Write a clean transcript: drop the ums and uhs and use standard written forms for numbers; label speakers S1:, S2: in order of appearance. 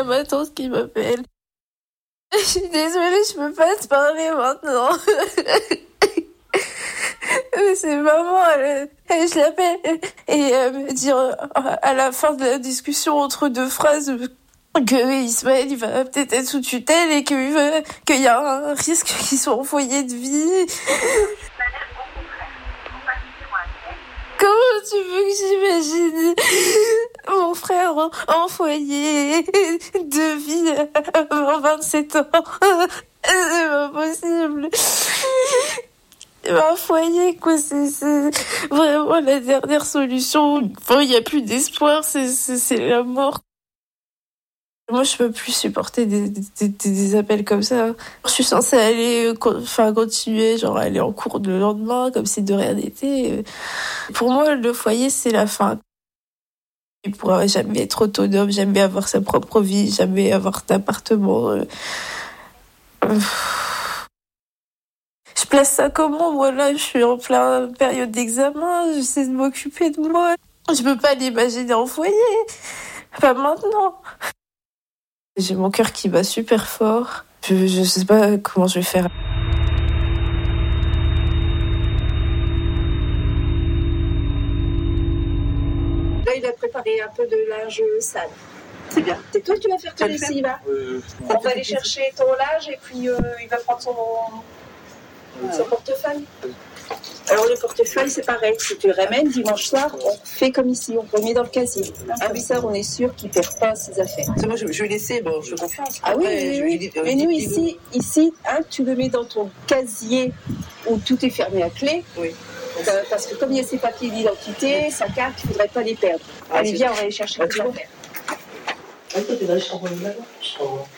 S1: ma tante qui m'appelle. Je suis désolée, je peux pas te parler maintenant. C'est maman, je l'appelle et elle me dit à la fin de la discussion entre deux phrases que Ismaël il va peut-être être sous tutelle et qu'il y a un risque qu'il soit en foyer de vie. Comment tu veux que j'imagine mon frère en foyer de vie avant 27 ans? C'est pas possible. Un foyer, quoi, c'est vraiment la dernière solution. Enfin, il n'y a plus d'espoir, c'est la mort. Moi, je peux plus supporter des appels comme ça. Je suis censée aller, continuer, genre aller en cours le lendemain, comme si de rien n'était. Pour moi, le foyer, c'est la fin. Il ne pourra jamais être autonome, jamais avoir sa propre vie, jamais avoir d'appartement. Je place ça comment? Moi, là, je suis en pleine période d'examen, j'essaie de m'occuper de moi. Je peux pas l'imaginer en foyer. Pas maintenant. J'ai mon cœur qui bat super fort. Je sais pas comment je vais faire.
S2: Là, il a préparé un peu de linge sale.
S3: C'est bien.
S2: C'est toi qui vas faire ton lessive, hein? On va aller chercher ton linge et puis il va prendre son portefeuille. Alors le portefeuille, c'est pareil. Si tu le ramènes dimanche soir, on fait comme ici, on remet dans le casier. Comme ça, on est sûr qu'il ne perd pas ses affaires.
S3: Moi, je vais laisser, bon, je fais confiance.
S2: Ah oui. Mais nous, ici tu le mets dans ton casier où tout est fermé à clé. Oui. Parce que comme il y a ses papiers d'identité, sa carte, il ne faudrait pas les perdre. Allez, viens, on va aller chercher les affaires.